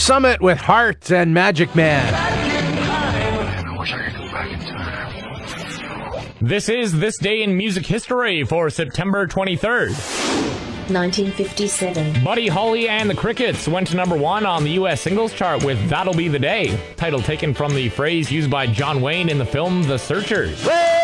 Summit with Heart and Magic Man. I wish I could go back in time. This is This Day in Music History for September 23rd. 1957. Buddy Holly and the Crickets went to number 1 on the U.S. singles chart with That'll Be the Day, title taken from the phrase used by John Wayne in the film The Searchers.